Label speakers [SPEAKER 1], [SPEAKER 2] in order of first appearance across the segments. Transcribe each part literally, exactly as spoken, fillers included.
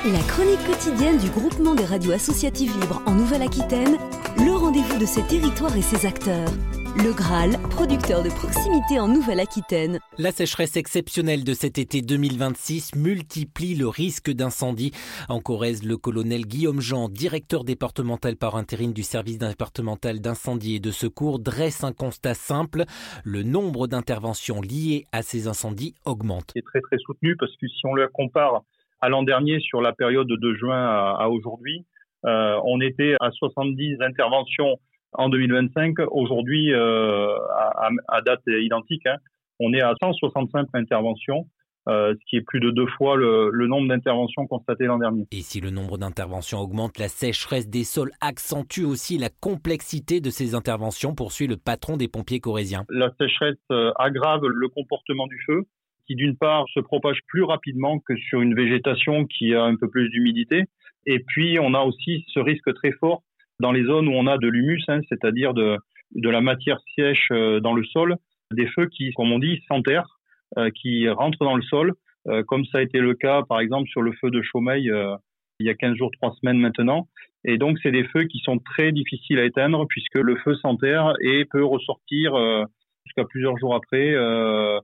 [SPEAKER 1] La chronique quotidienne du groupement des radios associatives libres en Nouvelle-Aquitaine, le rendez-vous de ses territoires et ses acteurs. Le Graal, producteur de proximité en Nouvelle-Aquitaine.
[SPEAKER 2] La sécheresse exceptionnelle de cet été deux mille vingt-six multiplie le risque d'incendie. En Corrèze, le colonel Guillaume Jean, directeur départemental par intérim du service départemental d'incendie et de secours, dresse un constat simple. Le nombre d'interventions liées à ces incendies augmente.
[SPEAKER 3] C'est très très soutenu parce que si on le compare à l'an dernier sur la période de juin à, à aujourd'hui, euh, on était à soixante-dix interventions en deux mille vingt-cinq. Aujourd'hui, euh, à, à date identique, hein, on est à cent soixante-cinq interventions, euh, ce qui est plus de deux fois le, le nombre d'interventions constatées l'an dernier.
[SPEAKER 2] Et si le nombre d'interventions augmente, la sécheresse des sols accentue aussi la complexité de ces interventions, poursuit le patron des pompiers corréziens.
[SPEAKER 3] La sécheresse euh, aggrave le comportement du feu, qui d'une part se propage plus rapidement que sur une végétation qui a un peu plus d'humidité. Et puis, on a aussi ce risque très fort dans les zones où on a de l'humus, hein, c'est-à-dire de, de la matière sèche euh, dans le sol, des feux qui, comme on dit, s'enterrent, euh, qui rentrent dans le sol, euh, comme ça a été le cas, par exemple, sur le feu de Chaumeil, euh, il y a quinze jours, trois semaines maintenant. Et donc, c'est des feux qui sont très difficiles à éteindre puisque le feu s'enterre et peut ressortir euh, jusqu'à plusieurs jours après, euh,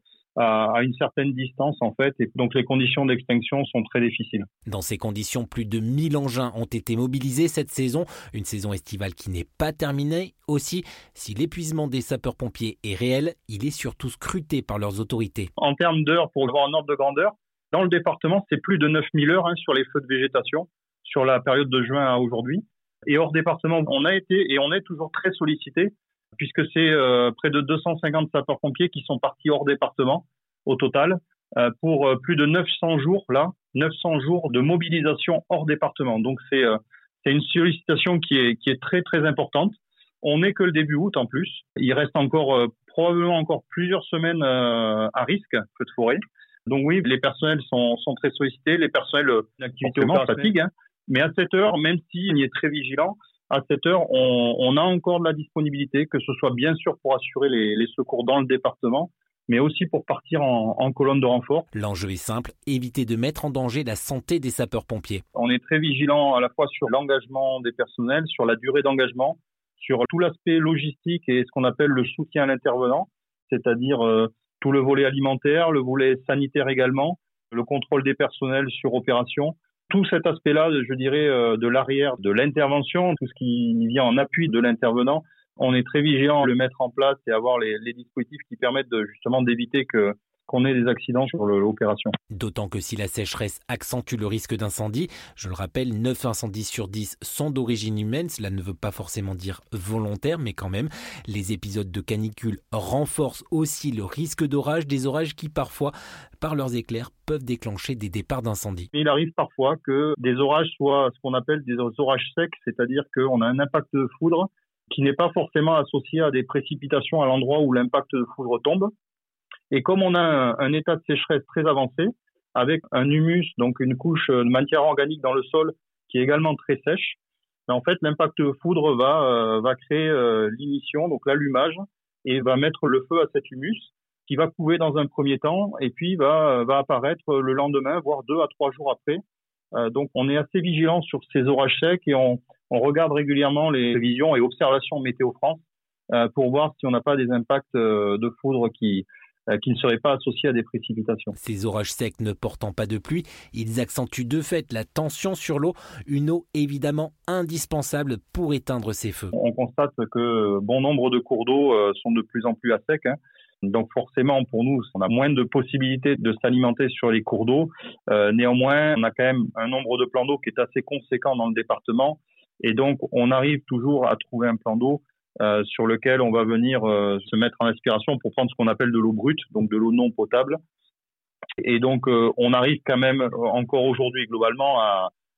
[SPEAKER 3] à une certaine distance en fait, et donc les conditions d'extinction sont très difficiles.
[SPEAKER 2] Dans ces conditions, plus de mille engins ont été mobilisés cette saison, une saison estivale qui n'est pas terminée. Aussi, si l'épuisement des sapeurs-pompiers est réel, il est surtout scruté par leurs autorités.
[SPEAKER 3] En termes d'heures, pour avoir un ordre de grandeur, dans le département, c'est plus de neuf mille heures hein, sur les feux de végétation, sur la période de juin à aujourd'hui. Et hors département, on a été et on est toujours très sollicité, puisque c'est euh, près de deux cent cinquante sapeurs-pompiers qui sont partis hors département au total, euh, pour euh, plus de neuf cents jours, là, neuf cents jours de mobilisation hors département. Donc c'est, euh, c'est une sollicitation qui est, qui est très très importante. On n'est que le début août en plus. Il reste encore euh, probablement encore plusieurs semaines euh, à risque, feu de forêt. Donc oui, les personnels sont, sont très sollicités, les personnels euh, d'activité fatigue, hein. Mais à cette heure, même s'il y est très vigilant, à cette heure, on, on a encore de la disponibilité, que ce soit bien sûr pour assurer les, les secours dans le département, mais aussi pour partir en, en colonne de renfort.
[SPEAKER 2] L'enjeu est simple, éviter de mettre en danger la santé des sapeurs-pompiers.
[SPEAKER 3] On est très vigilant à la fois sur l'engagement des personnels, sur la durée d'engagement, sur tout l'aspect logistique et ce qu'on appelle le soutien à l'intervenant, c'est-à-dire euh, tout le volet alimentaire, le volet sanitaire également, le contrôle des personnels sur opération. Tout cet aspect-là, je dirais, euh, de l'arrière de l'intervention, tout ce qui vient en appui de l'intervenant, on est très vigilant à le mettre en place et avoir les, les dispositifs qui permettent de, justement d'éviter que, qu'on ait des accidents sur le, l'opération.
[SPEAKER 2] D'autant que si la sécheresse accentue le risque d'incendie, je le rappelle, neuf incendies sur dix sont d'origine humaine. Cela ne veut pas forcément dire volontaire, mais quand même, les épisodes de canicule renforcent aussi le risque d'orage, des orages qui parfois, par leurs éclairs, peuvent déclencher des départs d'incendie.
[SPEAKER 3] Il arrive parfois que des orages soient ce qu'on appelle des orages secs, c'est-à-dire qu'on a un impact de foudre qui n'est pas forcément associé à des précipitations à l'endroit où l'impact de foudre tombe. Et comme on a un, un état de sécheresse très avancé, avec un humus, donc une couche de matière organique dans le sol qui est également très sèche, ben en fait l'impact de foudre va, euh, va créer euh, l'ignition, donc l'allumage, et va mettre le feu à cet humus, qui va couver dans un premier temps, et puis va, va apparaître le lendemain, voire deux à trois jours après. Euh, donc on est assez vigilant sur ces orages secs et on, on regarde régulièrement les prévisions et observations Météo France euh, pour voir si on n'a pas des impacts euh, de foudre qui, euh, qui ne seraient pas associés à des précipitations.
[SPEAKER 2] Ces orages secs ne portant pas de pluie, ils accentuent de fait la tension sur l'eau, une eau évidemment indispensable pour éteindre ces feux.
[SPEAKER 3] On constate que bon nombre de cours d'eau euh, sont de plus en plus à sec, hein. Donc forcément, pour nous, on a moins de possibilités de s'alimenter sur les cours d'eau. Euh, néanmoins, on a quand même un nombre de plans d'eau qui est assez conséquent dans le département. Et donc, on arrive toujours à trouver un plan d'eau euh, sur lequel on va venir euh, se mettre en aspiration pour prendre ce qu'on appelle de l'eau brute, donc de l'eau non potable. Et donc, euh, on arrive quand même encore aujourd'hui globalement à,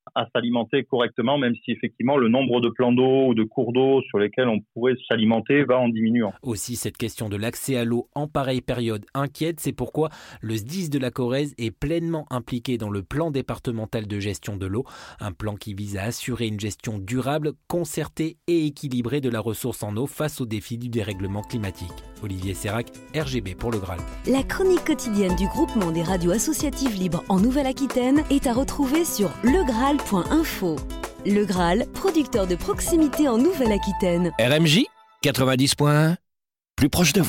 [SPEAKER 3] à s'alimenter correctement, même si effectivement le nombre de plans d'eau ou de cours d'eau sur lesquels on pourrait s'alimenter va en diminuant.
[SPEAKER 2] Aussi, cette question de l'accès à l'eau en pareille période inquiète. C'est pourquoi le S D I S de la Corrèze est pleinement impliqué dans le plan départemental de gestion de l'eau. Un plan qui vise à assurer une gestion durable, concertée et équilibrée de la ressource en eau face aux défis du dérèglement climatique. Olivier Sérac, R G B pour Le Graal.
[SPEAKER 1] La chronique quotidienne du groupement des radios associatives libres en Nouvelle-Aquitaine est à retrouver sur le graal point info. Le Graal, producteur de proximité en Nouvelle-Aquitaine.
[SPEAKER 4] R M J quatre-vingt-dix point un, plus proche de vous.